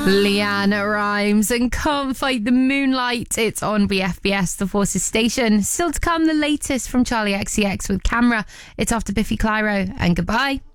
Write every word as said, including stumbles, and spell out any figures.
Leanna Rhymes and Can't Fight the Moonlight. It's on B F B S, the Forces station. Still to come, the latest from Charlie X C X with Camera. It's after Biffy Clyro, and goodbye.